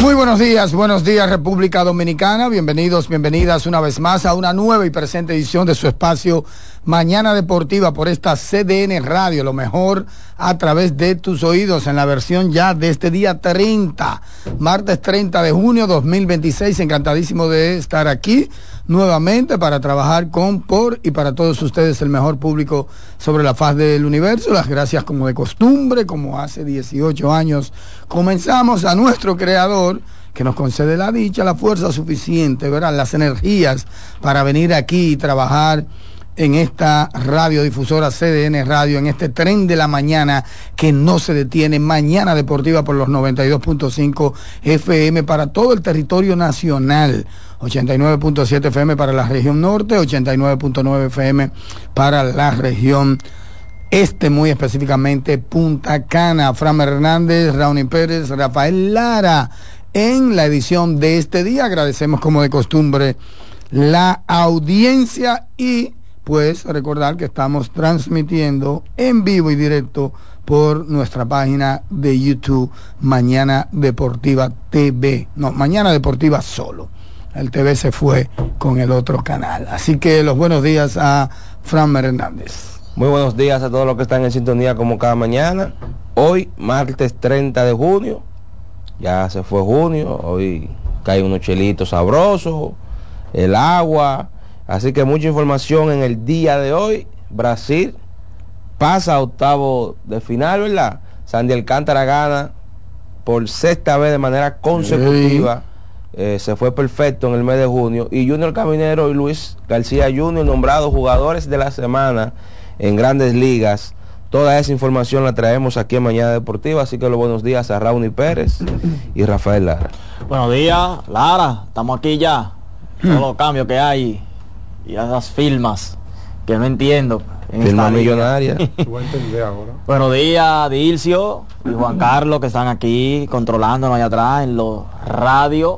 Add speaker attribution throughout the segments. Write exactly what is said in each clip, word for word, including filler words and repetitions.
Speaker 1: Muy buenos días, buenos días República Dominicana, bienvenidos, bienvenidas una vez más a una nueva y presente edición de su espacio Mañana Deportiva por esta C D N Radio, lo mejor a través de tus oídos en la versión ya de este día treinta, martes treinta de junio dos mil veintiséis, encantadísimo de estar aquí nuevamente para trabajar con, por y para todos ustedes el mejor público sobre la faz del universo. Las gracias como de costumbre, como hace dieciocho años comenzamos, a nuestro creador que nos concede la dicha, la fuerza suficiente, ¿verdad? Las energías para venir aquí y trabajar en esta radiodifusora C D N Radio, en este tren de la mañana que no se detiene, Mañana Deportiva por los noventa y dos punto cinco F M para todo el territorio nacional, ochenta y nueve punto siete F M para la región norte, ochenta y nueve punto nueve F M para la región este, muy específicamente Punta Cana. Framer Hernández, Raúl Pérez, Rafael Lara en la edición de este día. Agradecemos como de costumbre la audiencia y pues recordar que estamos transmitiendo en vivo y directo por nuestra página de YouTube Mañana Deportiva T V. No, Mañana Deportiva solo. El T V se fue con el otro canal. Así que los buenos días a Framer Hernández.
Speaker 2: Muy buenos días a todos los que están en sintonía como cada mañana. Hoy, martes treinta de junio, ya se fue junio, hoy cae unos chelitos sabrosos, el agua. Así que mucha información en el día de hoy. Brasil pasa a octavo de final, ¿verdad? Sandy Alcántara gana por sexta vez de manera consecutiva. Sí. Eh, se fue perfecto en el mes de junio. Y Junior Caminero y Luis García junior nombrados jugadores de la semana en Grandes Ligas. Toda esa información la traemos aquí en Mañana Deportiva. Así que los buenos días a Raúl Pérez y Rafael Lara.
Speaker 3: Buenos días, Lara. Estamos aquí ya. Todos los cambios que hay y esas firmas que no entiendo en
Speaker 2: firma millonaria.
Speaker 3: Buenos días, Dilcio y Juan Carlos, que están aquí controlándonos allá atrás en los radios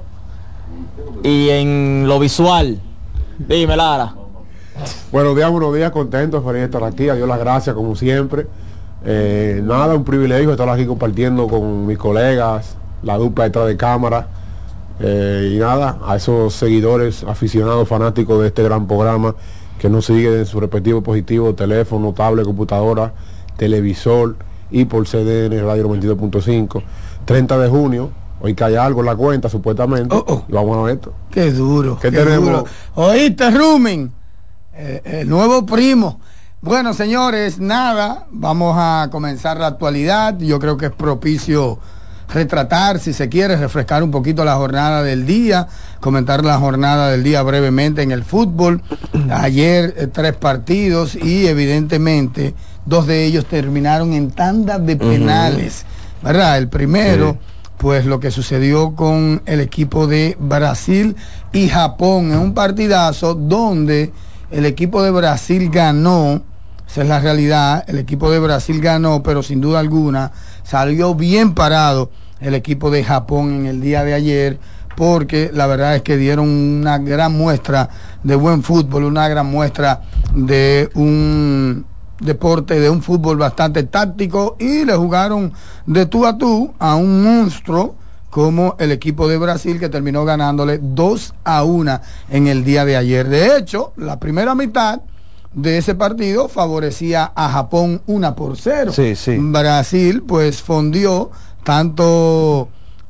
Speaker 3: y en lo visual. Dime, Lara.
Speaker 4: Buenos días, buenos días, contentos por estar aquí, a Dios las gracias como siempre. Eh, nada, un privilegio estar aquí compartiendo con mis colegas, la dupla detrás de cámara. Eh, y nada, a esos seguidores, aficionados, fanáticos de este gran programa que nos siguen en su respectivo dispositivo, teléfono, tablet, computadora, televisor y por C D N Radio noventa y dos punto cinco. treinta de junio, hoy cae algo en la cuenta supuestamente.
Speaker 1: Oh, oh.
Speaker 4: Y vamos a ver esto.
Speaker 1: Qué duro.
Speaker 4: ¿Qué
Speaker 1: qué
Speaker 4: tenemos?
Speaker 1: Duro. ¿Oíste, Rumen? Eh, el nuevo primo. Bueno, señores, nada, vamos a comenzar la actualidad. Yo creo que es propicio retratar, si se quiere, refrescar un poquito la jornada del día, comentar la jornada del día brevemente en el fútbol. Ayer eh, tres partidos y evidentemente dos de ellos terminaron en tandas de penales, uh-huh. ¿verdad? El primero, sí. pues lo que sucedió con el equipo de Brasil y Japón en un partidazo donde el equipo de Brasil ganó. Esa es la realidad, el equipo de Brasil ganó, pero sin duda alguna salió bien parado el equipo de Japón en el día de ayer, porque la verdad es que dieron una gran muestra de buen fútbol, una gran muestra de un deporte, de un fútbol bastante táctico, y le jugaron de tú a tú a un monstruo como el equipo de Brasil, que terminó ganándole dos a uno en el día de ayer. De hecho, la primera mitad de ese partido favorecía a Japón una por cero.
Speaker 2: Sí, sí.
Speaker 1: Brasil pues fondió tanto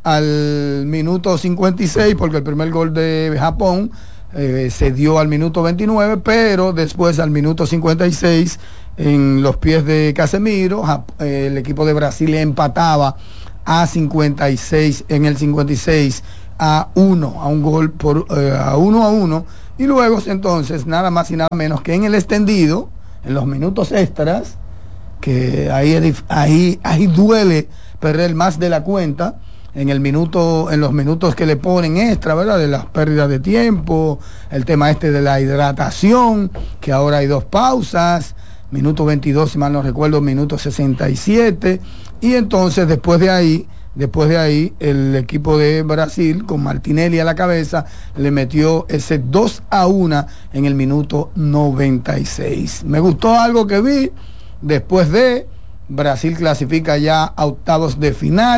Speaker 1: al minuto cincuenta y seis, porque el primer gol de Japón eh, se dio al minuto veintinueve, pero después al minuto cincuenta y seis, en los pies de Casemiro, eh, el equipo de Brasil empataba a cincuenta y seis, en el cincuenta y seis a uno, a un gol por eh, a uno a uno. Y luego entonces nada más y nada menos que en el extendido, en los minutos extras, que ahí, ahí, ahí duele perder más de la cuenta, en el minuto, en los minutos que le ponen extra, ¿verdad? De las pérdidas de tiempo, el tema este de la hidratación, que ahora hay dos pausas, minuto veintidós, si mal no recuerdo, minuto sesenta y siete, y entonces después de ahí, Después de ahí, el equipo de Brasil, con Martinelli a la cabeza, le metió ese dos a uno en el minuto noventa y seis. Me gustó algo que vi. Después de Brasil clasifica ya a octavos de final,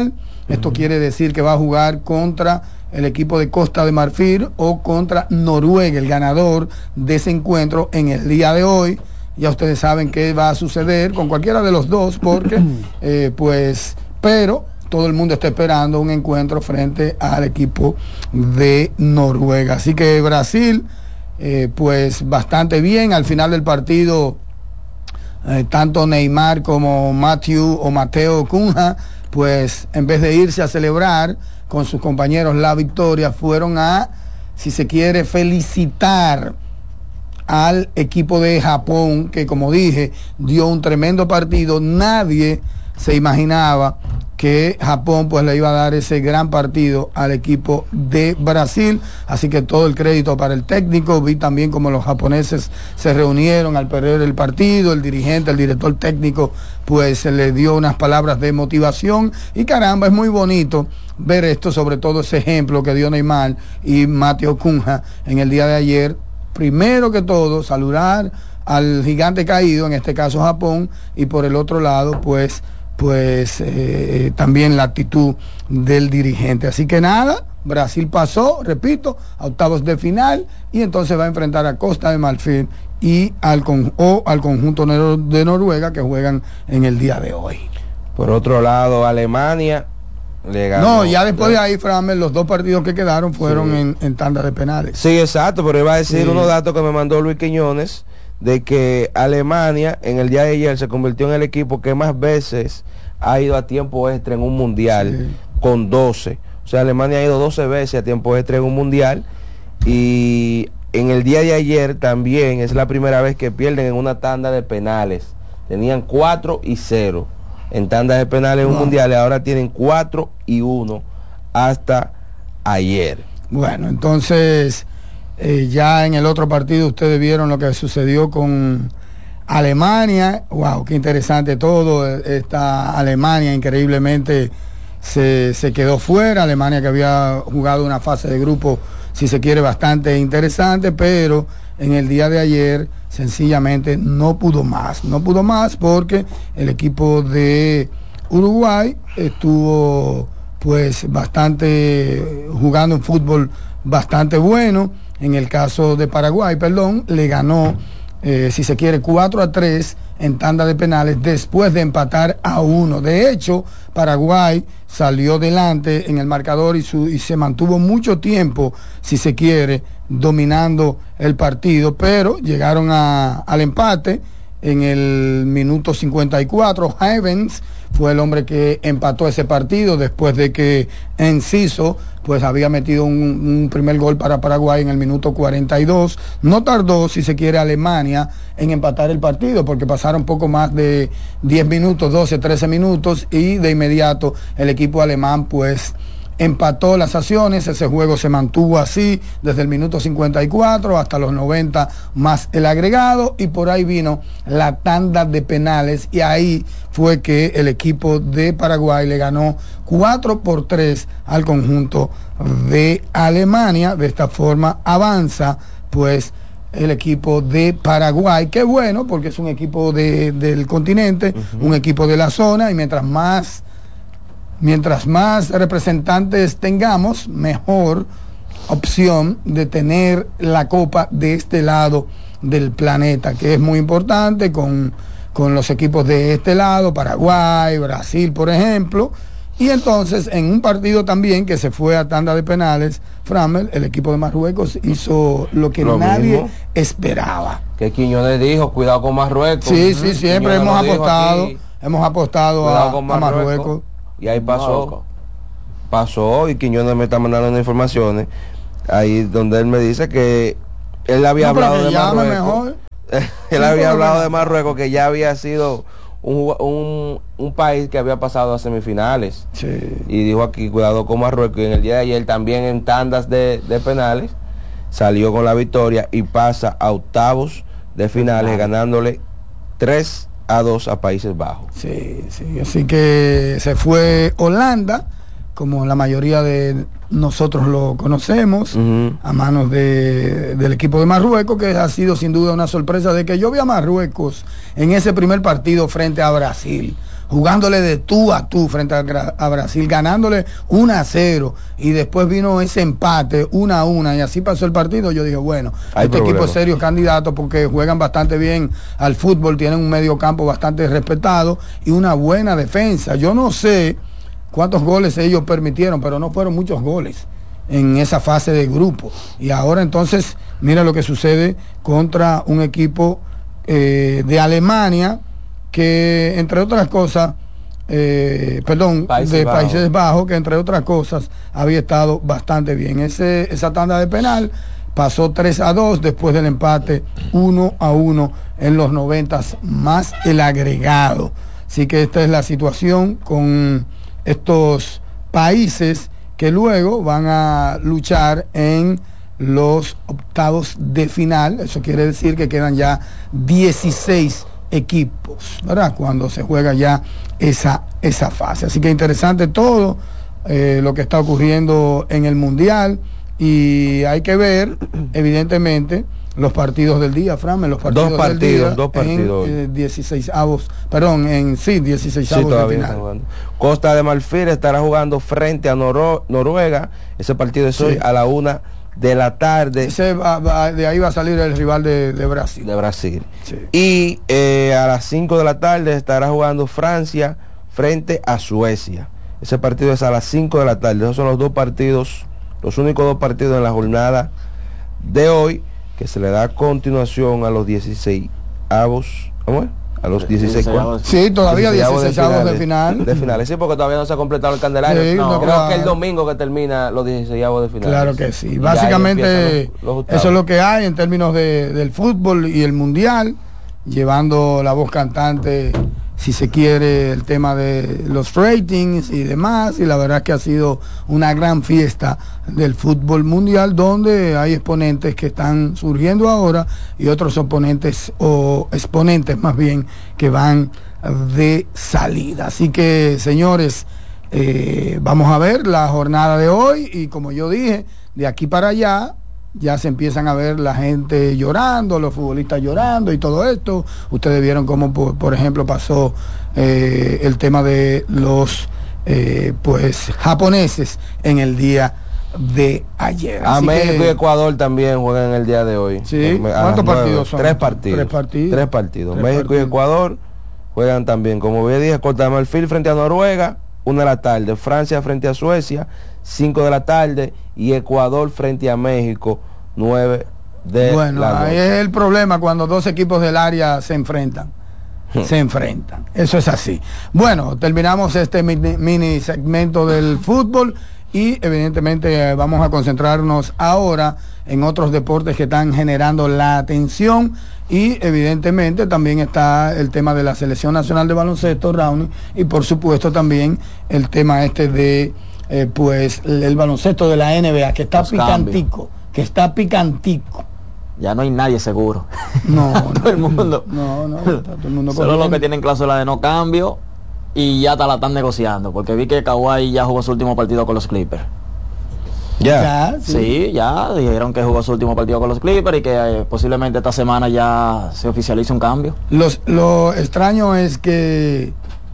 Speaker 1: Esto uh-huh. quiere decir que va a jugar contra el equipo de Costa de Marfil o contra Noruega, el ganador de ese encuentro en el día de hoy. Ya ustedes saben qué va a suceder con cualquiera de los dos, porque, eh, pues, pero todo el mundo está esperando un encuentro frente al equipo de Noruega. Así que Brasil, eh, pues, bastante bien. Al final del partido, eh, tanto Neymar como Matthew o Mateo Cunha, pues, en vez de irse a celebrar con sus compañeros la victoria, fueron a, si se quiere, felicitar al equipo de Japón, que como dije, dio un tremendo partido. Nadie se imaginaba que Japón pues le iba a dar ese gran partido al equipo de Brasil, así que todo el crédito para el técnico. Vi también como los japoneses se reunieron al perder el partido, el dirigente, el director técnico pues se le dio unas palabras de motivación, y caramba, es muy bonito ver esto, sobre todo ese ejemplo que dio Neymar y Mateo Cunha en el día de ayer. Primero que todo, saludar al gigante caído, en este caso Japón, y por el otro lado pues pues eh, también la actitud del dirigente. Así que nada, Brasil pasó, repito, a octavos de final, y entonces va a enfrentar a Costa de Marfil y al, con, o al conjunto de Noruega, que juegan en el día de hoy.
Speaker 2: Por otro lado, Alemania le ganó.
Speaker 1: No, ya después de ahí, Framel, los dos partidos que quedaron fueron sí. en, en tanda de penales.
Speaker 2: Sí, exacto, pero iba a decir
Speaker 1: sí.
Speaker 2: unos datos que me mandó Luis Quiñones, de que Alemania en el día de ayer se convirtió en el equipo que más veces ha ido a tiempo extra en un mundial, sí. con doce. O sea, Alemania ha ido doce veces a tiempo extra en un mundial, y en el día de ayer también es la primera vez que pierden en una tanda de penales. Tenían cuatro y cero en tanda de penales en un wow. mundial, y ahora tienen cuatro y uno hasta ayer.
Speaker 1: Bueno, entonces Eh, ya en el otro partido ustedes vieron lo que sucedió con Alemania. Wow, qué interesante todo. Esta Alemania increíblemente se, se quedó fuera. Alemania que había jugado una fase de grupo, si se quiere, bastante interesante, pero en el día de ayer sencillamente no pudo más. No pudo más porque el equipo de Uruguay estuvo pues bastante jugando un fútbol bastante bueno. En el caso de Paraguay, perdón, le ganó, eh, si se quiere, cuatro a tres en tanda de penales después de empatar a uno. De hecho, Paraguay salió delante en el marcador y, su, y se mantuvo mucho tiempo, si se quiere, dominando el partido, pero llegaron a, al empate en el minuto cincuenta y cuatro. Heavens fue el hombre que empató ese partido después de que Enciso pues había metido un, un primer gol para Paraguay en el minuto cuarenta y dos. No tardó, si se quiere, Alemania en empatar el partido, porque pasaron poco más de diez minutos, doce, trece minutos, y de inmediato el equipo alemán pues empató las acciones. Ese juego se mantuvo así desde el minuto cincuenta y cuatro hasta los noventa más el agregado, y por ahí vino la tanda de penales, y ahí fue que el equipo de Paraguay le ganó cuatro por tres al conjunto de Alemania. De esta forma avanza pues el equipo de Paraguay. Qué bueno, porque es un equipo de, del continente, uh-huh. un equipo de la zona, y mientras más Mientras más representantes tengamos, mejor opción de tener la copa de este lado del planeta, que es muy importante con, con los equipos de este lado, Paraguay, Brasil, por ejemplo. Y entonces, en un partido también que se fue a tanda de penales, Framel, el equipo de Marruecos hizo lo que lo nadie mismo. esperaba.
Speaker 2: Que Quiñones dijo, cuidado con Marruecos.
Speaker 1: Sí, sí, siempre Quiñones hemos apostado, hemos apostado a,
Speaker 2: con
Speaker 1: a Marruecos.
Speaker 2: Y ahí pasó, pasó, y Quiñones me está mandando unas informaciones, ahí donde él me dice que él había no, hablado de Marruecos. Mejor. él sí, había hablado de Marruecos, que ya había sido un, un, un país que había pasado a semifinales.
Speaker 1: Sí.
Speaker 2: Y dijo aquí, cuidado con Marruecos, y en el día de ayer también en tandas de, de penales salió con la victoria y pasa a octavos de finales, ah. ganándole tres a dos a Países Bajos.
Speaker 1: Sí, sí, así que se fue Holanda, como la mayoría de nosotros lo conocemos, uh-huh. a manos de, del equipo de Marruecos, que ha sido sin duda una sorpresa, de que yo vi a Marruecos en ese primer partido frente a Brasil, jugándole de tú a tú frente a, a Brasil, ganándole uno a cero, y después vino ese empate uno a uno, y así pasó el partido. Yo dije, bueno,
Speaker 2: Hay
Speaker 1: este
Speaker 2: problema.
Speaker 1: equipo es serio candidato porque juegan bastante bien al fútbol, tienen un medio campo bastante respetado y una buena defensa. Yo no sé cuántos goles ellos permitieron, pero no fueron muchos goles en esa fase de grupo. Y ahora entonces, mira lo que sucede contra un equipo eh, de Alemania, que entre otras cosas, eh, perdón,
Speaker 2: Países
Speaker 1: de
Speaker 2: Bajos.
Speaker 1: Países Bajos, que entre otras cosas había estado bastante bien. Ese, esa tanda de penal pasó tres a dos después del empate uno a uno en los noventas más el agregado. Así que esta es la situación con estos países que luego van a luchar en los octavos de final. Eso quiere decir que quedan ya dieciséis equipos, ¿verdad? Cuando se juega ya esa, esa fase. Así que interesante todo eh, lo que está ocurriendo en el Mundial, y hay que ver, evidentemente, los partidos del día, Fran, en los partidos,
Speaker 2: Dos partidos,
Speaker 1: del día,
Speaker 2: dos partidos.
Speaker 1: en eh, dieciséis avos, perdón, en sí, dieciséis
Speaker 2: Sí,
Speaker 1: avos de
Speaker 2: todavía
Speaker 1: final.
Speaker 2: están jugando. Costa de Marfil estará jugando frente a Noro- Noruega. Ese partido es hoy
Speaker 1: Sí.
Speaker 2: a la una de la tarde
Speaker 1: Ese va- va- de ahí va a salir el rival de, de Brasil.
Speaker 2: de Brasil.
Speaker 1: Sí.
Speaker 2: Y eh, a las cinco de la tarde estará jugando Francia frente a Suecia. Ese partido es a las cinco de la tarde. Esos son los dos partidos, los únicos dos partidos en la jornada de hoy, que se le da continuación a los dieciséis avos, ¿cómo es? A los dieciséis cuartos.
Speaker 1: Sí, todavía dieciséis avos de
Speaker 2: de
Speaker 1: final.
Speaker 2: De finales, sí, porque todavía no se ha completado el Candelario.
Speaker 1: Sí,
Speaker 2: No,
Speaker 1: no,
Speaker 2: creo
Speaker 1: claro.
Speaker 2: que el domingo que termina los dieciséis avos de finales.
Speaker 1: Claro que sí.
Speaker 2: Y ya ahí
Speaker 1: Básicamente
Speaker 2: empiezan los- los octavos.
Speaker 1: eso es lo que hay en términos de, del fútbol y el mundial, llevando la voz cantante, si se quiere, el tema de los ratings y demás. Y la verdad es que ha sido una gran fiesta del fútbol mundial, donde hay exponentes que están surgiendo ahora y otros oponentes o exponentes más bien que van de salida. Así que, señores, eh, vamos a ver la jornada de hoy, y como yo dije, de aquí para allá ya se empiezan a ver la gente llorando, los futbolistas llorando y todo esto. Ustedes vieron cómo, por, por ejemplo, pasó eh, el tema de los eh, pues japoneses en el día de ayer.
Speaker 2: A
Speaker 1: Así
Speaker 2: México
Speaker 1: que-
Speaker 2: y Ecuador también juegan el día de hoy.
Speaker 1: Sí.
Speaker 2: A las
Speaker 1: ¿Cuántos
Speaker 2: nueve.
Speaker 1: partidos son?
Speaker 2: Tres partidos.
Speaker 1: Tres partidos.
Speaker 2: Tres partidos.
Speaker 1: Tres
Speaker 2: México
Speaker 1: partidos.
Speaker 2: y Ecuador juegan también. Como bien dije, Costa de Marfil frente a Noruega, una de la tarde. Francia frente a Suecia, cinco de la tarde. Y Ecuador frente a México, nueve de
Speaker 1: Bueno,
Speaker 2: la
Speaker 1: ahí
Speaker 2: noche.
Speaker 1: es el problema cuando dos equipos del área se enfrentan. Se enfrentan. Eso es así. Bueno, terminamos este mini, mini segmento del fútbol, y evidentemente eh, vamos a concentrarnos ahora en otros deportes que están generando la atención, y evidentemente también está el tema de la Selección Nacional de Baloncesto, Raúl, y por supuesto también el tema este de eh, pues el, el baloncesto de la N B A, que está
Speaker 3: Los cambios.
Speaker 1: picantico, que está picantico.
Speaker 3: Ya no hay nadie seguro.
Speaker 1: No, no,
Speaker 3: Todo el mundo.
Speaker 1: No, no, está todo el mundo
Speaker 3: Solo
Speaker 1: corriendo.
Speaker 3: los que tienen cláusula de no cambio, y ya hasta la están negociando, porque vi que Kawhi ya jugó su último partido con los Clippers.
Speaker 2: Ya.
Speaker 1: Ya,
Speaker 3: Sí, ya dijeron que jugó su último partido con los Clippers y que eh, posiblemente esta semana ya se oficialice un cambio.
Speaker 1: Los, lo extraño es que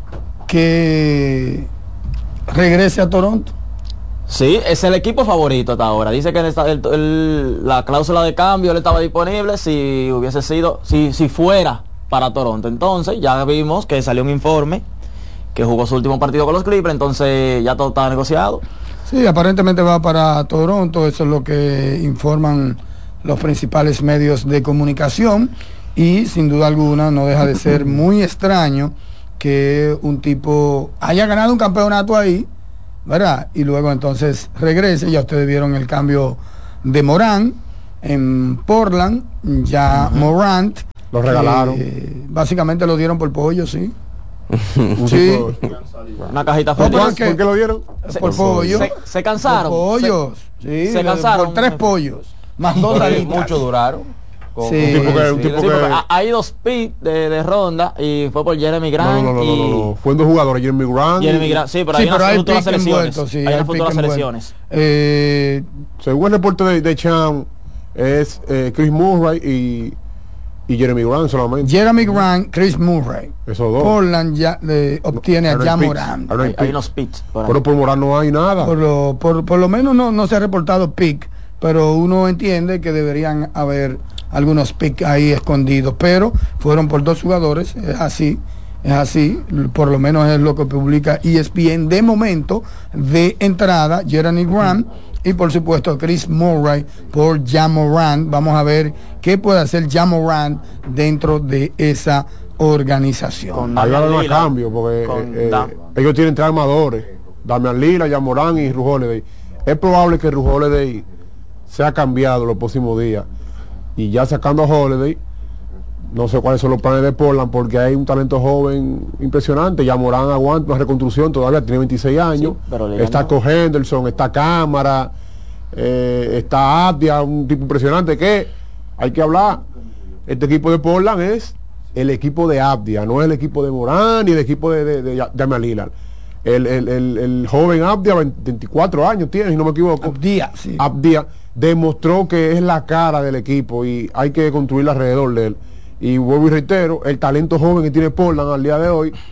Speaker 1: que regrese a Toronto.
Speaker 3: Sí, es el equipo favorito hasta ahora. Dice que el- el- el- la cláusula de cambio le estaba disponible si hubiese sido, si, si fuera para Toronto. Entonces ya vimos que salió un informe que jugó su último partido con los Clippers, entonces ya todo estaba negociado.
Speaker 1: Sí, aparentemente va para Toronto, eso es lo que informan los principales medios de comunicación, y sin duda alguna no deja de ser muy extraño que un tipo haya ganado un campeonato ahí, ¿verdad? Y luego entonces regrese. Ya ustedes vieron el cambio de Morant en Portland, ya Morant.
Speaker 4: Lo regalaron.
Speaker 1: eh, básicamente lo dieron por pollo, sí.
Speaker 4: Un
Speaker 1: Sí.
Speaker 4: tipo-
Speaker 3: Una cajita
Speaker 1: No,
Speaker 3: feliz.
Speaker 1: porque-
Speaker 4: ¿Por qué lo dieron?
Speaker 3: Se-
Speaker 1: por pollo.
Speaker 3: Se, se cansaron.
Speaker 1: Por pollos. Sí,
Speaker 3: se
Speaker 1: de-
Speaker 3: cansaron.
Speaker 1: Por tres pollos. Más dos
Speaker 2: Porque
Speaker 1: alitas.
Speaker 2: muchos duraron. Con-
Speaker 1: Sí.
Speaker 2: con-
Speaker 1: Un tipo
Speaker 4: que- un tipo
Speaker 3: Sí,
Speaker 4: que-
Speaker 3: porque ha- hay dos picks de, de ronda y fue por Jeremy
Speaker 4: No,
Speaker 3: Grant
Speaker 4: no, no, no,
Speaker 3: y
Speaker 4: no, no. Fueron dos jugadores, Jeremy Grant. y-
Speaker 3: Jeremy Grant. Sí, pero
Speaker 1: Sí,
Speaker 3: hay
Speaker 1: pero
Speaker 3: unas
Speaker 1: hay
Speaker 3: futuras
Speaker 1: pick
Speaker 3: selecciones.
Speaker 1: envuelto, sí,
Speaker 3: hay
Speaker 1: hay
Speaker 3: unas
Speaker 1: pick
Speaker 3: futuras
Speaker 1: envuelto.
Speaker 3: selecciones.
Speaker 1: Eh,
Speaker 4: Según el reporte de, de Chan, es eh, Chris Murray y y Jeremy Grant solamente.
Speaker 1: Jeremy Grant, Chris Murray.
Speaker 4: Esos dos.
Speaker 1: Portland ya le obtiene
Speaker 4: No,
Speaker 1: a Ja
Speaker 4: hay picks,
Speaker 1: Morant.
Speaker 4: ahora hay
Speaker 3: Hay, hay
Speaker 4: picks.
Speaker 3: unos pits por ahí.
Speaker 4: Pero por Morán no hay nada.
Speaker 1: Por lo, por, por lo menos no, no se ha reportado pick, pero uno entiende que deberían haber algunos pick ahí escondidos, pero fueron por dos jugadores, es así, es así, por lo menos es lo que publica E S P N de momento, de entrada, Jeremy Grant y por supuesto Chris Murray por Ja Morant. Vamos a ver qué puede hacer Ja Morant dentro de esa organización.
Speaker 3: Con
Speaker 4: Ahí va a haber
Speaker 3: Damian
Speaker 4: más
Speaker 3: Lillard,
Speaker 4: cambio porque
Speaker 3: con
Speaker 4: eh, eh,
Speaker 3: Dam-
Speaker 4: ellos tienen tres armadores, Damian Lillard, Ja Morant y Jrue Holiday. Es probable que Jrue Holiday sea cambiado los próximos días, y ya sacando a Holiday, no sé cuáles son los planes de Portland, porque hay un talento joven impresionante. Ja Morant aguanta una reconstrucción, todavía tiene veintiséis años.
Speaker 3: Sí, pero Lillard
Speaker 4: está
Speaker 3: no.
Speaker 4: con Henderson, está Cámara, eh, está Abdia, un tipo impresionante que hay que hablar. Este equipo de Portland es el equipo de Abdia, no es el equipo de Morán ni el equipo de, de, de, de Damian Lillard. El, el, el, el joven Abdia, veinticuatro años tiene, si no me equivoco.
Speaker 1: Abdia, sí.
Speaker 4: Abdia demostró que es la cara del equipo y hay que construir alrededor de él. Y vuelvo y reitero, el talento joven que tiene Portland al día de hoy, eh,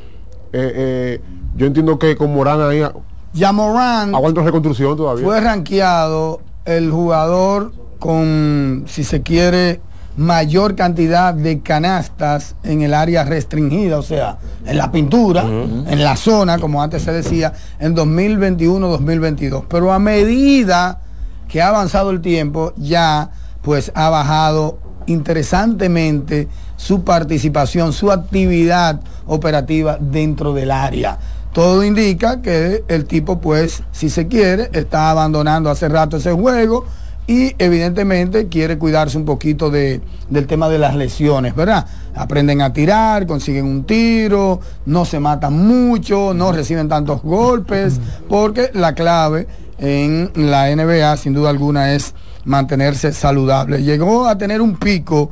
Speaker 4: eh, yo entiendo que con Morán ahí
Speaker 1: Ja Morant
Speaker 4: aguanta reconstrucción todavía.
Speaker 1: fue rankeado el jugador con, si se quiere, mayor cantidad de canastas en el área restringida, o sea, en la pintura, uh-huh. en la zona, como antes se decía, en dos mil veintiuno dos mil veintidós. Pero a medida que ha avanzado el tiempo, ya pues ha bajado interesantemente su participación, su actividad operativa dentro del área. Todo indica que el tipo, pues, si se quiere, está abandonando hace rato ese juego y evidentemente quiere cuidarse un poquito de, del tema de las lesiones, ¿verdad? Aprenden a tirar, consiguen un tiro, no se matan mucho, no reciben tantos golpes, porque la clave en la N B A, sin duda alguna, es mantenerse saludable. Llegó a tener un pico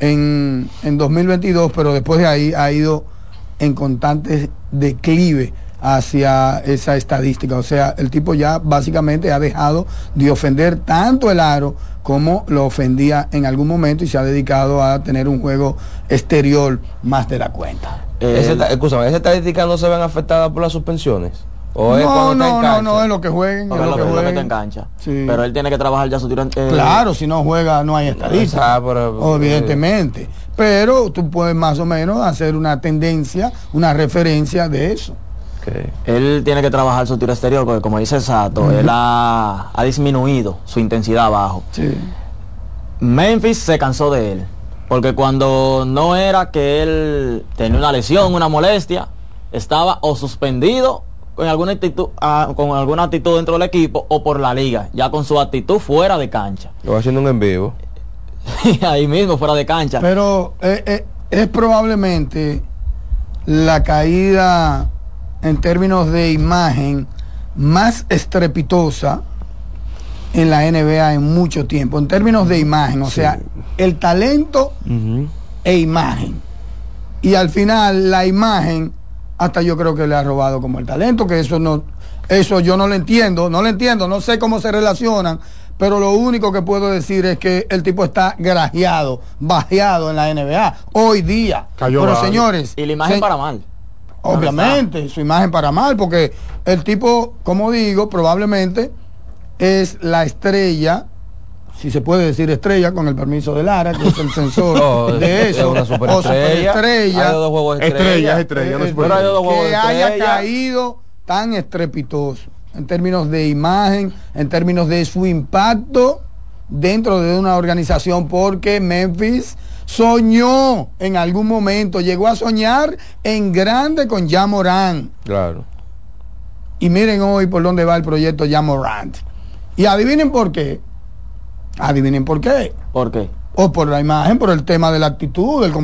Speaker 1: en, en dos mil veintidós, pero después de ahí ha ido en constante declive hacia esa estadística. O sea, el tipo ya básicamente ha dejado de ofender tanto el aro como lo ofendía en algún momento y se ha dedicado a tener un juego exterior más de la cuenta.
Speaker 2: Eh, Esa, escúchame, ¿esas estadísticas no se ven afectadas por las suspensiones? ¿O es
Speaker 1: no,
Speaker 2: cuando
Speaker 1: no,
Speaker 2: está en cancha?
Speaker 1: no, no, es lo que jueguen.
Speaker 3: No,
Speaker 1: Es
Speaker 3: es
Speaker 1: lo
Speaker 3: lo
Speaker 1: que
Speaker 3: que, lo que
Speaker 1: jueguen.
Speaker 3: está en cancha.
Speaker 1: Sí.
Speaker 3: Pero él tiene que trabajar ya su tiro. Eh,
Speaker 1: Claro, si no juega no hay estadística,
Speaker 2: Ah, pero-
Speaker 1: oh, evidentemente. Pero tú puedes más o menos hacer una tendencia, una referencia de eso.
Speaker 2: Okay.
Speaker 3: Él tiene que trabajar su tiro exterior porque, como dice Sato, uh-huh. él ha, ha disminuido su intensidad abajo.
Speaker 1: Sí.
Speaker 3: Memphis se cansó de él, porque cuando no era que él tenía una lesión, una molestia, estaba o suspendido con alguna actitud, ah, con alguna actitud dentro del equipo o por la liga, ya con su actitud fuera de cancha.
Speaker 2: Lo va haciendo un en vivo.
Speaker 3: Ahí mismo, fuera de cancha.
Speaker 1: Pero eh, eh, es probablemente la caída en términos de imagen más estrepitosa en la N B A en mucho tiempo, en términos de imagen, o
Speaker 4: Sí.
Speaker 1: sea, el talento
Speaker 2: Uh-huh.
Speaker 1: e imagen. Y al final la imagen, hasta yo creo que le ha robado como el talento, que eso no, eso yo no lo entiendo, no lo entiendo, no sé cómo se relacionan, pero lo único que puedo decir es que el tipo está grajeado, bajeado en la N B A, hoy día.
Speaker 4: Cayó
Speaker 1: pero
Speaker 4: bajo.
Speaker 1: señores,
Speaker 3: Y la imagen
Speaker 1: se-
Speaker 3: para mal.
Speaker 1: obviamente, su imagen para mal, porque el tipo, como digo, probablemente es la estrella, si se puede decir estrella, con el permiso de Lara, que es el censor
Speaker 2: Oh,
Speaker 1: de
Speaker 2: es
Speaker 1: eso,
Speaker 2: una
Speaker 1: o
Speaker 2: superestrella.
Speaker 1: superestrella,
Speaker 2: Hay dos juegos de
Speaker 4: Estrella,
Speaker 2: estrella.
Speaker 4: estrella, no
Speaker 1: eh,
Speaker 4: se puede
Speaker 2: pero hay dos juegos
Speaker 1: que
Speaker 2: de
Speaker 1: haya
Speaker 2: estrella.
Speaker 1: caído tan estrepitoso en términos de imagen, en términos de su impacto dentro de una organización, porque Memphis soñó en algún momento, llegó a soñar en grande con Ja Morant.
Speaker 2: Claro.
Speaker 1: Y miren hoy por dónde va el proyecto Ja Morant. Y adivinen por qué. Adivinen por qué.
Speaker 3: ¿Por qué?
Speaker 1: O por la imagen, por el tema de la actitud, del